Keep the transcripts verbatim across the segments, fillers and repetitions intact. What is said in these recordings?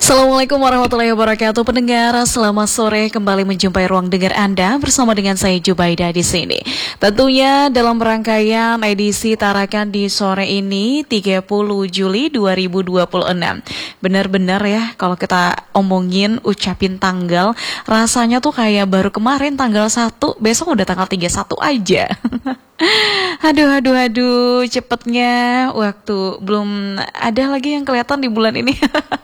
Assalamualaikum warahmatullahi wabarakatuh. Pendengar, selamat sore, kembali menjumpai ruang dengar Anda bersama dengan saya Jubaida di sini. Tentunya dalam rangkaian edisi Tarakan di sore ini tiga puluh Juli dua ribu dua puluh enam. Benar-benar ya kalau kita omongin ucapin tanggal, rasanya tuh kayak baru kemarin tanggal satu, besok udah tanggal tiga puluh satu aja. Aduh, aduh, aduh, cepetnya waktu belum ada lagi yang kelihatan di bulan ini.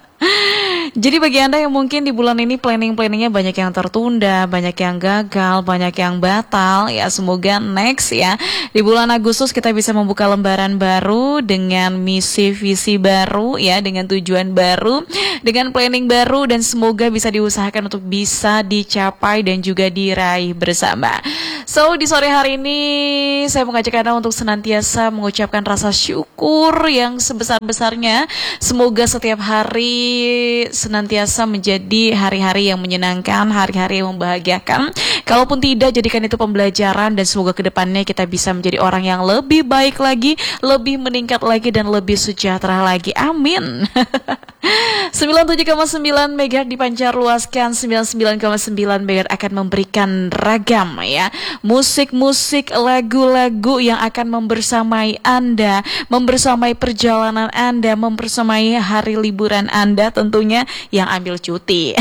Jadi bagi Anda yang mungkin di bulan ini planning-planningnya banyak yang tertunda, banyak yang gagal, banyak yang batal, ya semoga next ya di bulan Agustus kita bisa membuka lembaran baru dengan misi visi baru ya, dengan tujuan baru, dengan planning baru, dan semoga bisa diusahakan untuk bisa dicapai dan juga diraih bersama. So di sore hari ini saya mengajak Anda untuk senantiasa mengucapkan rasa syukur yang sebesar-besarnya. Semoga setiap hari senantiasa menjadi hari-hari yang menyenangkan, hari-hari yang membahagiakan. Kalaupun tidak, jadikan itu pembelajaran dan semoga kedepannya kita bisa menjadi orang yang lebih baik lagi, lebih meningkat lagi, dan lebih sejahtera lagi. Amin. sembilan puluh tujuh koma sembilan megahertz dipancar luaskan, sembilan puluh sembilan koma sembilan megahertz akan memberikan ragam ya musik-musik, lagu-lagu yang akan membersamai Anda, membersamai perjalanan Anda, membersamai hari liburan Anda tentunya yang ambil cuti.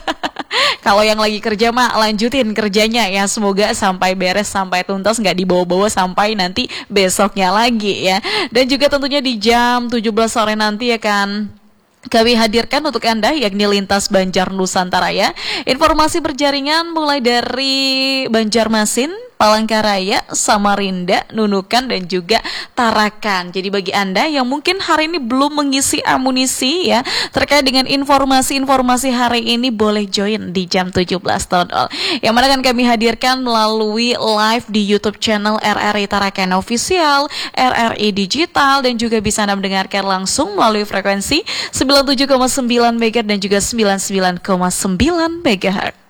Kalau yang lagi kerja mah lanjutin kerjanya ya, semoga sampai beres, sampai tuntas, nggak dibawa-bawa sampai nanti besoknya lagi ya. Dan juga tentunya di jam tujuh belas sore nanti akan kami hadirkan untuk Anda yakni Lintas Banjar Nusantara ya. Informasi berjaringan mulai dari Banjarmasin, Palangkaraya, Samarinda, Nunukan, dan juga Tarakan. Jadi bagi Anda yang mungkin hari ini belum mengisi amunisi ya terkait dengan informasi-informasi hari ini, boleh join di jam tujuh belas. Yang mana akan kami hadirkan melalui live di YouTube channel R R I Tarakan Official, R R I Digital, dan juga bisa Anda mendengarkan langsung melalui frekuensi sembilan puluh tujuh koma sembilan megahertz dan juga sembilan puluh sembilan koma sembilan megahertz.